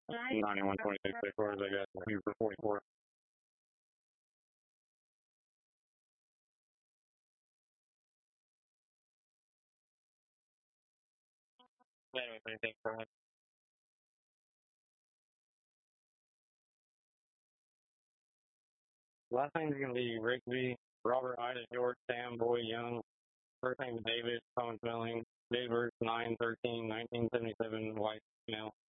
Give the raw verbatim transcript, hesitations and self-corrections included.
ninety-one twenty-six, six orders, I got you for forty-four. Anyway, thanks for that. Last name's going to be Rigsby, Robert Ida George, Sam Boy Young. First name is David, Thomas Milling, date of birth nine thirteen nineteen seventy-seven, white male.